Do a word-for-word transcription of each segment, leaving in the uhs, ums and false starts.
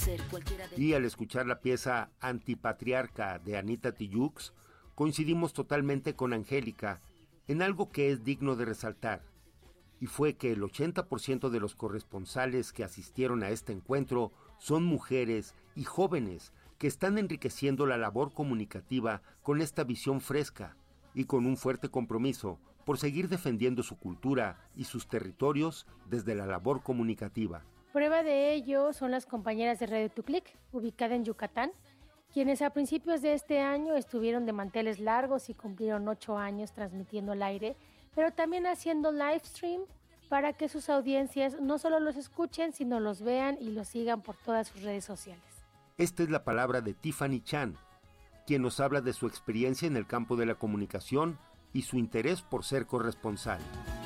ser cualquiera de... Y al escuchar la pieza Antipatriarca de Anita Tijoux, coincidimos totalmente con Angélica en algo que es digno de resaltar, y fue que el ochenta por ciento de los corresponsales que asistieron a este encuentro son mujeres y jóvenes que están enriqueciendo la labor comunicativa con esta visión fresca y con un fuerte compromiso por seguir defendiendo su cultura y sus territorios desde la labor comunicativa. Prueba de ello son las compañeras de Radio Tuclic, ubicada en Yucatán, quienes a principios de este año estuvieron de manteles largos y cumplieron ocho años transmitiendo al aire, pero también haciendo live stream para que sus audiencias no solo los escuchen, sino los vean y los sigan por todas sus redes sociales. Esta es la palabra de Tiffany Chan, quien nos habla de su experiencia en el campo de la comunicación y su interés por ser corresponsal.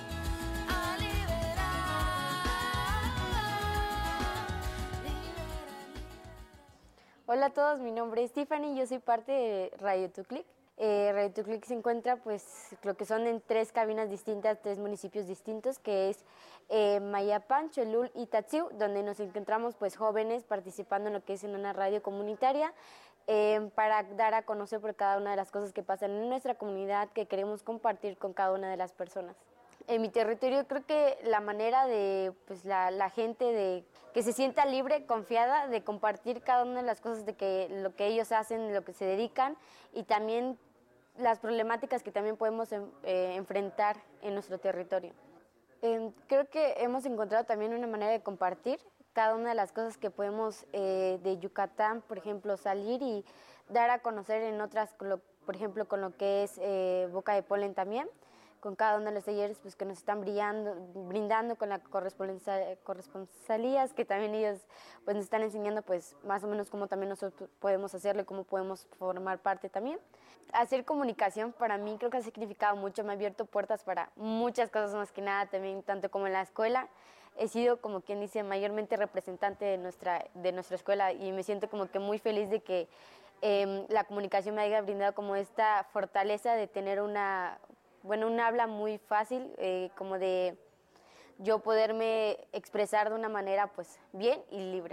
Hola a todos, mi nombre es Tiffany, yo soy parte de Radio Tuclic. Eh, Radio Tuclic se encuentra, pues, lo que son en tres cabinas distintas, tres municipios distintos, que es eh, Mayapán, Cholul y Tatsiu, donde nos encontramos, pues, jóvenes participando en lo que es en una radio comunitaria, eh, para dar a conocer por cada una de las cosas que pasan en nuestra comunidad, que queremos compartir con cada una de las personas. En mi territorio creo que la manera de, pues, la, la gente de que se sienta libre, confiada, de compartir cada una de las cosas de que lo que ellos hacen, lo que se dedican, y también las problemáticas que también podemos eh, enfrentar en nuestro territorio. Eh, creo que hemos encontrado también una manera de compartir cada una de las cosas que podemos eh, de Yucatán, por ejemplo, salir y dar a conocer en otras, por ejemplo, con lo que es eh, Boca de Polen también, con cada uno de los talleres, pues, que nos están brillando, brindando con las corresponsalías, que también ellos, pues, nos están enseñando, pues, más o menos cómo también nosotros podemos hacerlo y cómo podemos formar parte también. Hacer comunicación para mí creo que ha significado mucho, me ha abierto puertas para muchas cosas más que nada también, tanto como en la escuela. He sido, como quien dice, mayormente representante de nuestra, de nuestra escuela, y me siento como que muy feliz de que eh, la comunicación me haya brindado como esta fortaleza de tener una... Bueno, un habla muy fácil, eh, como de yo poderme expresar de una manera, pues, bien y libre.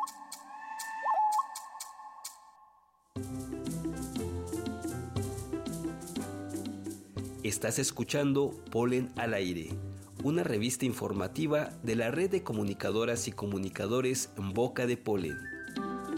Estás escuchando Polen al Aire, una revista informativa de la Red de Comunicadoras y Comunicadores Boca de Polen.